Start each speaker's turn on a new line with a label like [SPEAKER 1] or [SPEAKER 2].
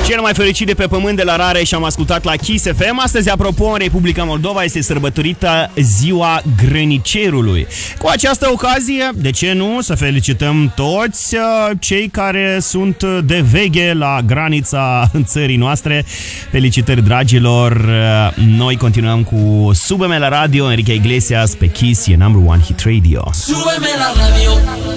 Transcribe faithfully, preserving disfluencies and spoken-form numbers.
[SPEAKER 1] Cel mai fericit de pe pământ de la Rareș am ascultat la Kiss F M. Astăzi, apropo, în Republica Moldova este sărbătorită Ziua Grănicerului. Cu această ocazie, de ce nu, să felicităm toți cei care sunt de veghe la granița țării noastre. Felicitări, dragilor! Noi continuăm cu Súbeme la Radio, Enrique Iglesias pe Kiss, e number one hit radio.
[SPEAKER 2] Súbeme la radio.